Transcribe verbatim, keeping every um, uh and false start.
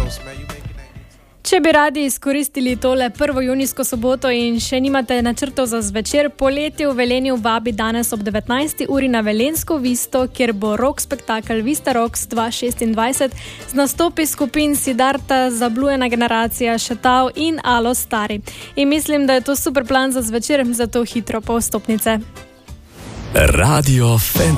Če bi radi izkoristili tole prvo junijsko soboto in še nimate načrtov za zvečer, poletje v Velenju vabi danes ob devetnajsti uri na Velenjsko Visto, kjer bo rock spektakel Vista Rocks dva tisoč šestindvajset z nastopi skupin Siddharta, Zablujena generacija, Šetav in Alo Stari. In mislim, da je to super plan za zvečer, zato hitro po vstopnice. Radio Fan